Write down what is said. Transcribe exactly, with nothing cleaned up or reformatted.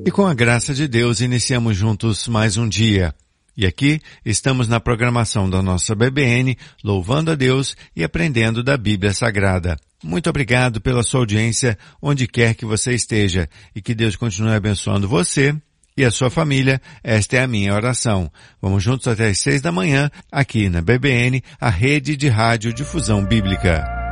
E com a graça de Deus, iniciamos juntos mais um dia. E aqui estamos na programação da nossa B B N, louvando a Deus e aprendendo da Bíblia Sagrada. Muito obrigado pela sua audiência, onde quer que você esteja, e que Deus continue abençoando você e a sua família. Esta é a minha oração. Vamos juntos até às seis da manhã, aqui na B B N, a rede de rádio difusão bíblica.